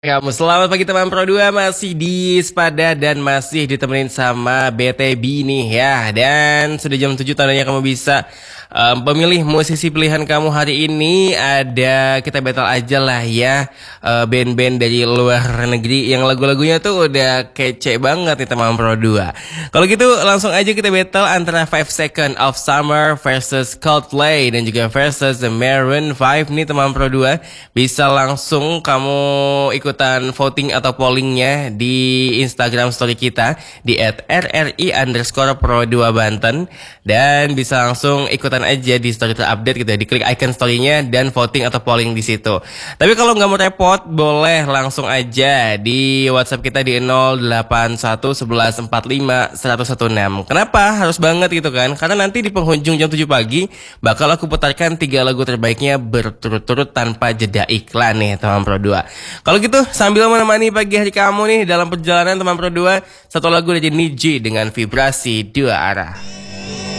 Kamu selamat pagi teman Pro 2, masih di Sepada dan masih ditemenin sama BTB nih ya. Dan sudah jam 7 tandanya kamu bisa pemilih musisi pilihan kamu hari ini. Ada kita battle aja lah ya, band-band dari luar negeri yang lagu-lagunya tuh udah kece banget nih teman Pro 2. Kalau gitu langsung aja kita battle antara 5 Second of Summer versus Coldplay dan juga versus The Maroon 5 nih teman Pro 2. Bisa langsung kamu ikutan voting atau pollingnya di Instagram story kita di @rri_pro2banten, dan bisa langsung ikutan aja di story terupdate gitu ya, diklik icon storynya dan voting atau polling di situ. Tapi kalau nggak mau repot, boleh langsung aja di WhatsApp kita di 081 11 45 116. Kenapa harus banget gitu kan? Karena nanti di penghujung jam 7 pagi bakal aku putarkan 3 lagu terbaiknya berturut-turut tanpa jeda iklan nih teman Pro 2. Kalau gitu sambil menemani pagi hari kamu nih dalam perjalanan teman Pro 2, satu lagu dari Niji dengan Vibrasi Dua Arah.